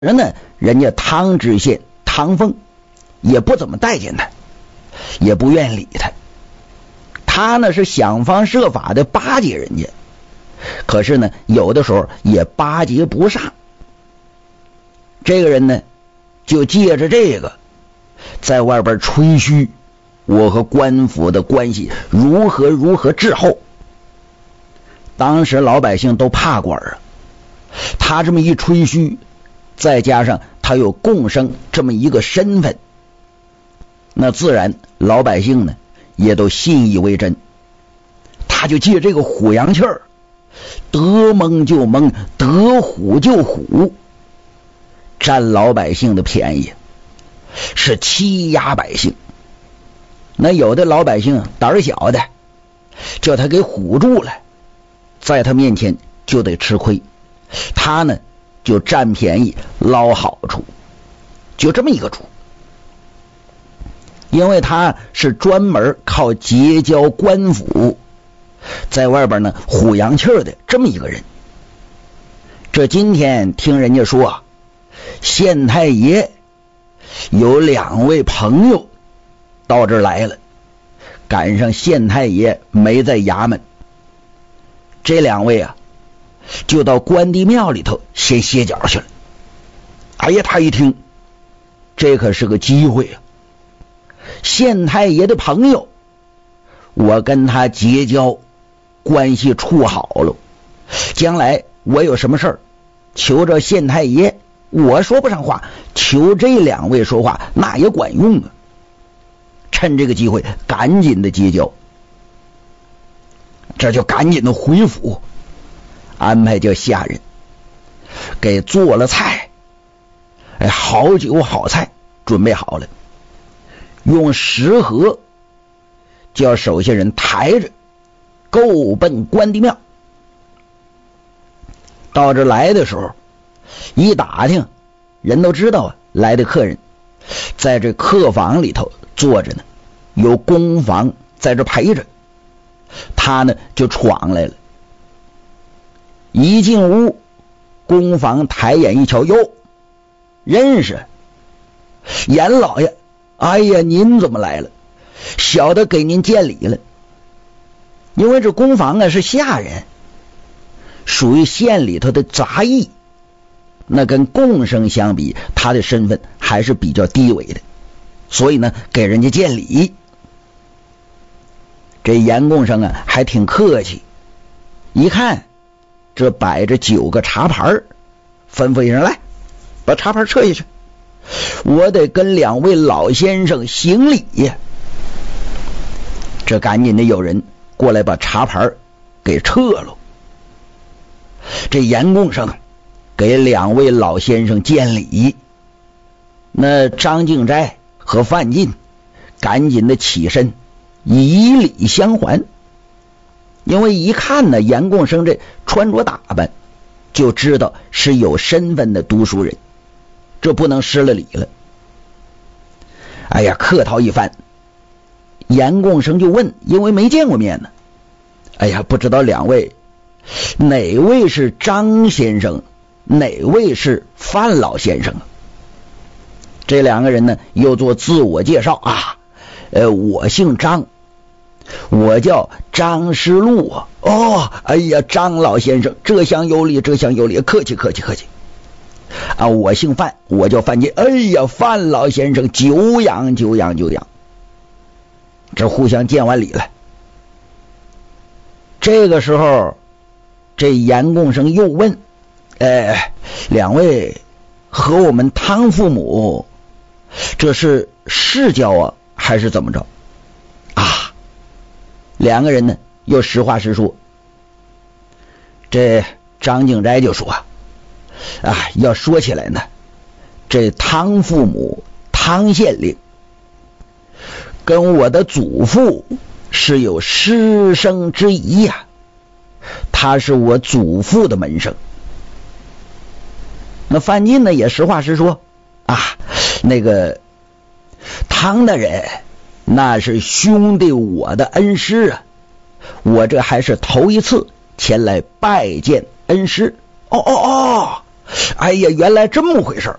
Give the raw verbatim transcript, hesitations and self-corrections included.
人呢，人家汤知县汤凤也不怎么待见他，也不愿理他。他呢是想方设法的巴结人家，可是呢有的时候也巴结不上。这个人呢就借着这个在外边吹嘘我和官府的关系如何如何滞后。当时老百姓都怕官啊，他这么一吹嘘，再加上他有贡生这么一个身份，那自然老百姓呢也都信以为真。他就借这个虎阳气儿，得蒙就蒙，得虎就虎，占老百姓的便宜，是欺压百姓。那有的老百姓胆儿小的，叫他给唬住了，在他面前就得吃亏，他呢就占便宜捞好处，就这么一个主。因为他是专门靠结交官府，在外边呢虎阳气儿的这么一个人。这今天听人家说县太爷有两位朋友到这儿来了，赶上县太爷没在衙门，这两位啊就到关帝庙里头先歇脚去了。哎呀，他一听这可是个机会啊，县太爷的朋友，我跟他结交，关系处好了，将来我有什么事儿求着县太爷，我说不上话，求这两位说话那也管用啊。趁这个机会赶紧的结交，这就赶紧的回府，安排叫下人给做了菜，哎，好酒好菜准备好了，用食盒叫手下人抬着够奔关帝庙。到这来的时候一打听，人都知道啊，来的客人在这客房里头坐着呢，有公房在这陪着，他呢就闯来了。一进屋，公房抬眼一瞧，哟，认识严老爷，哎呀，您怎么来了？小的给您见礼了。因为这公房啊是下人，属于县里头的杂役，那跟贡生相比，他的身份还是比较低微的，所以呢给人家见礼。这严贡生啊还挺客气，一看这摆着九个茶盘，吩咐一声，来把茶盘撤下去，我得跟两位老先生行礼呀。这赶紧的有人过来把茶盘给撤了。这严贡生给两位老先生见礼，那张敬斋和范进赶紧的起身以礼相还。因为一看呢严贡生这穿着打扮，就知道是有身份的读书人，这不能失了礼了。哎呀，客套一番，严贡生就问，因为没见过面呢，哎呀，不知道两位哪位是张先生，哪位是范老先生啊？这两个人呢又做自我介绍啊，呃，我姓张，我叫张师路啊。哦，哎呀，张老先生，这厢有礼，这厢有礼，客气客气客气啊。我姓范，我叫范进。哎呀，范老先生，久仰久仰久仰。这互相见完礼了。这个时候这严贡生又问，哎，两位和我们汤父母这是世交啊还是怎么着啊？两个人呢又实话实说。这张敬斋就说啊，要说起来呢，这汤父母汤县令跟我的祖父是有师生之谊呀、啊，他是我祖父的门生。那范进呢也实话实说啊，那个汤大人那是兄弟我的恩师啊，我这还是头一次前来拜见恩师。哦哦哦， 哎呀，原来这么回事，